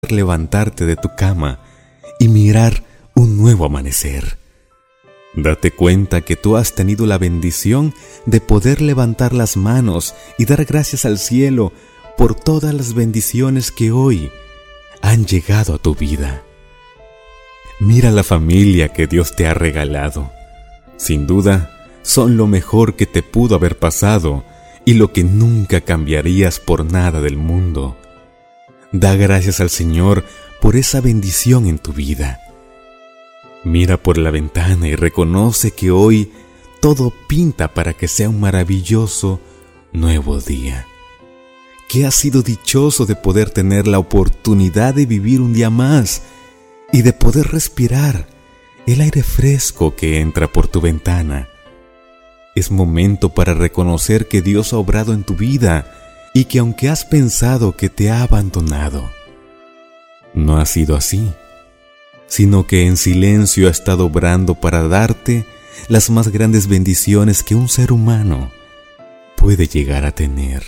levantarte de tu cama y mirar un nuevo amanecer. Date cuenta que tú has tenido la bendición de poder levantar las manos y dar gracias al cielo por todas las bendiciones que hoy han llegado a tu vida. Mira la familia que Dios te ha regalado. Sin duda, son lo mejor que te pudo haber pasado y lo que nunca cambiarías por nada del mundo. Da gracias al Señor por esa bendición en tu vida. Mira por la ventana y reconoce que hoy todo pinta para que sea un maravilloso nuevo día. Que has sido dichoso de poder tener la oportunidad de vivir un día más y de poder respirar el aire fresco que entra por tu ventana. Es momento para reconocer que Dios ha obrado en tu vida y que aunque has pensado que te ha abandonado, no ha sido así, sino que en silencio ha estado obrando para darte las más grandes bendiciones que un ser humano puede llegar a tener.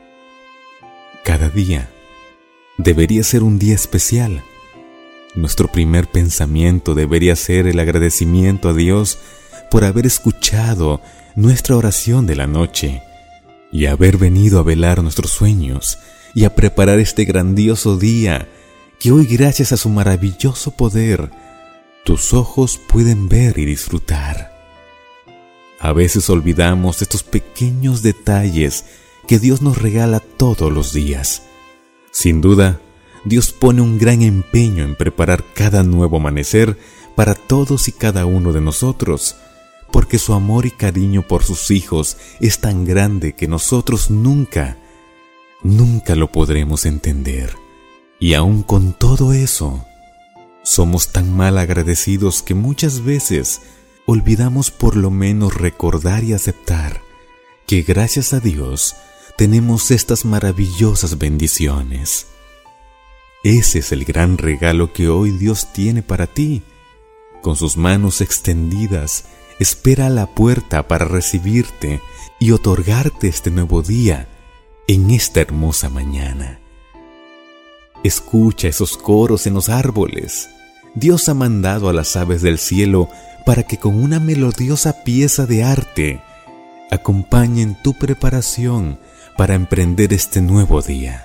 Cada día debería ser un día especial. Nuestro primer pensamiento debería ser el agradecimiento a Dios por haber escuchado nuestra oración de la noche y haber venido a velar nuestros sueños y a preparar este grandioso día que hoy, gracias a su maravilloso poder, tus ojos pueden ver y disfrutar. A veces olvidamos estos pequeños detalles que Dios nos regala todos los días. Sin duda, Dios pone un gran empeño en preparar cada nuevo amanecer para todos y cada uno de nosotros, porque su amor y cariño por sus hijos es tan grande que nosotros nunca lo podremos entender. Y aún con todo eso, somos tan mal agradecidos que muchas veces olvidamos por lo menos recordar y aceptar que gracias a Dios tenemos estas maravillosas bendiciones. Ese es el gran regalo que hoy Dios tiene para ti. Con sus manos extendidas, espera a la puerta para recibirte y otorgarte este nuevo día en esta hermosa mañana. Escucha esos coros en los árboles. Dios ha mandado a las aves del cielo para que con una melodiosa pieza de arte acompañen tu preparación para emprender este nuevo día.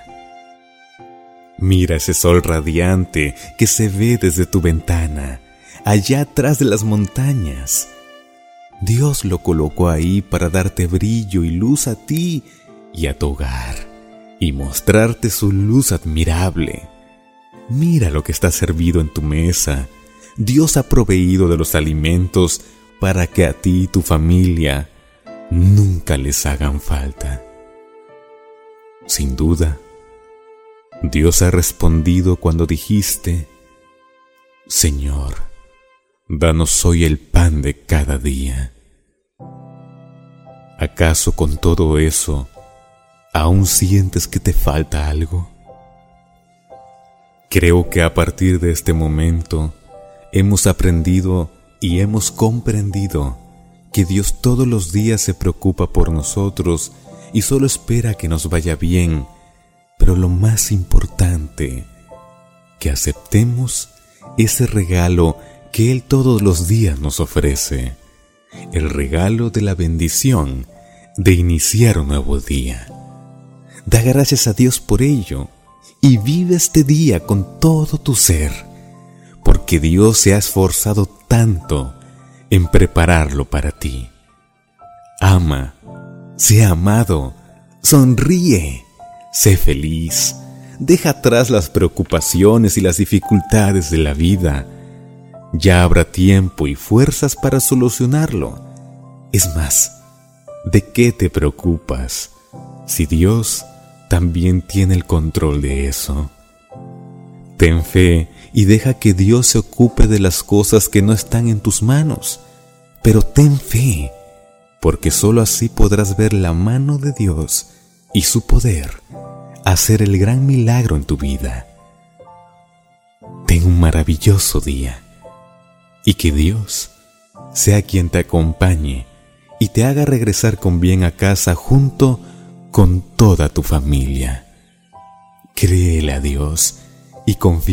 Mira ese sol radiante que se ve desde tu ventana, allá atrás de las montañas. Dios lo colocó ahí para darte brillo y luz a ti y a tu hogar, y mostrarte su luz admirable. Mira lo que está servido en tu mesa. Dios ha proveído de los alimentos para que a ti y tu familia nunca les hagan falta. Sin duda, Dios ha respondido cuando dijiste: Señor, danos hoy el pan de cada día. ¿Acaso con todo eso aún sientes que te falta algo? Creo que a partir de este momento hemos aprendido y hemos comprendido que Dios todos los días se preocupa por nosotros y solo espera que nos vaya bien, pero lo más importante, que aceptemos ese regalo que Él todos los días nos ofrece, el regalo de la bendición de iniciar un nuevo día. Da gracias a Dios por ello y vive este día con todo tu ser, porque Dios se ha esforzado tanto en prepararlo para ti. Ama, sé amado, sonríe, sé feliz, deja atrás las preocupaciones y las dificultades de la vida. Ya habrá tiempo y fuerzas para solucionarlo. Es más, ¿de qué te preocupas si Dios también tiene el control de eso? Ten fe y deja que Dios se ocupe de las cosas que no están en tus manos. Pero ten fe, porque sólo así podrás ver la mano de Dios y su poder hacer el gran milagro en tu vida. Ten un maravilloso día y que Dios sea quien te acompañe y te haga regresar con bien a casa junto con toda tu familia. Créele a Dios y confía